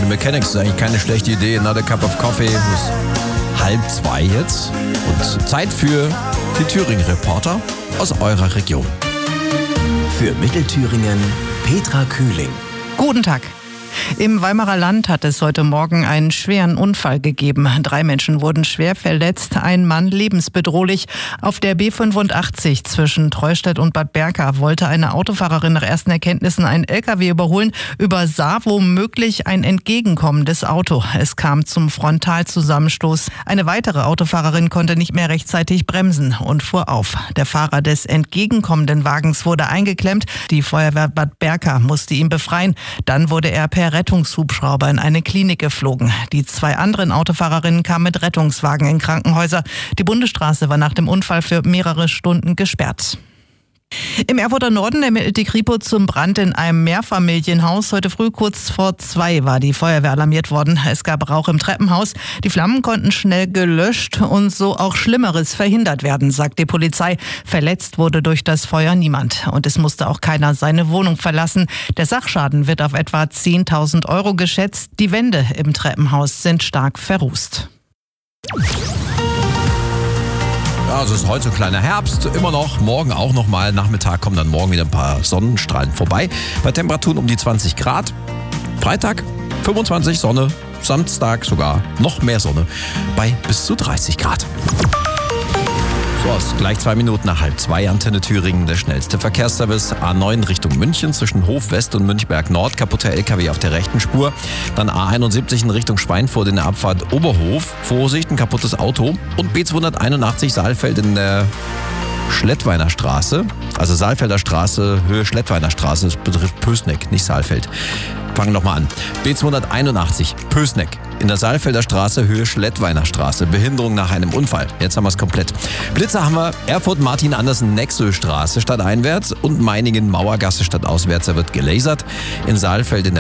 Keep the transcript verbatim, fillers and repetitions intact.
den Mechanics. Ist eigentlich keine schlechte Idee. Another Cup of Coffee. Bis halb zwei jetzt. Und Zeit für die Thüringen-Reporter aus eurer Region. Für Mittelthüringen Petra Kühling. Guten Tag. Im Weimarer Land hat es heute Morgen einen schweren Unfall gegeben. Drei Menschen wurden schwer verletzt, ein Mann lebensbedrohlich. Auf der B fünfundachtzig zwischen Treustedt und Bad Berka wollte eine Autofahrerin nach ersten Erkenntnissen einen L K W überholen, übersah womöglich ein entgegenkommendes Auto. Es kam zum Frontalzusammenstoß. Eine weitere Autofahrerin konnte nicht mehr rechtzeitig bremsen und fuhr auf. Der Fahrer des entgegenkommenden Wagens wurde eingeklemmt. Die Feuerwehr Bad Berka musste ihn befreien. Dann wurde er per Rettungshubschrauber in eine Klinik geflogen. Die zwei anderen Autofahrerinnen kamen mit Rettungswagen in Krankenhäuser. Die Bundesstraße war nach dem Unfall für mehrere Stunden gesperrt. Im Erfurter Norden ermittelt die Kripo zum Brand in einem Mehrfamilienhaus. Heute früh kurz vor zwei war die Feuerwehr alarmiert worden. Es gab Rauch im Treppenhaus. Die Flammen konnten schnell gelöscht und so auch Schlimmeres verhindert werden, sagt die Polizei. Verletzt wurde durch das Feuer niemand. Und es musste auch keiner seine Wohnung verlassen. Der Sachschaden wird auf etwa zehntausend Euro geschätzt. Die Wände im Treppenhaus sind stark verrußt. Ja, also es ist heute so ein kleiner Herbst, immer noch, morgen auch noch mal. Nachmittag kommen dann morgen wieder ein paar Sonnenstrahlen vorbei. Bei Temperaturen um die zwanzig Grad. Freitag fünfundzwanzig Sonne, Samstag sogar noch mehr Sonne bei bis zu dreißig Grad. So, es ist gleich zwei Minuten nach halb zwei, Antenne Thüringen, der schnellste Verkehrsservice. A neun Richtung München zwischen Hof West und Münchberg Nord, kaputter L K W auf der rechten Spur. Dann A einundsiebzig in Richtung Schweinfurt in der Abfahrt Oberhof. Vorsicht, ein kaputtes Auto. Und B zweihunderteinundachtzig Saalfeld in der Schlettweiner Straße. Also Saalfelder Straße, Höhe Schlettweiner Straße. Das betrifft Pößneck, nicht Saalfeld. Fangen wir nochmal an. B zweihunderteinundachtzig Pößneck in der Saalfelder Straße, Höhe Schlettweiner Straße. Behinderung nach einem Unfall. Jetzt haben wir es komplett. Blitzer haben wir Erfurt Martin Andersen Nexö Straße stadteinwärts und Meiningen Mauergasse stadtauswärts. Da wird gelasert. In Saalfeld in der